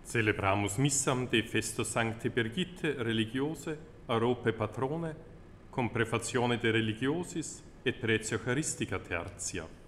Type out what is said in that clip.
Celebramus missam de festo Sancte Birgitte religiose, Europae patrone, cum prefazione de religiosis et pretio Eucharistica tertia.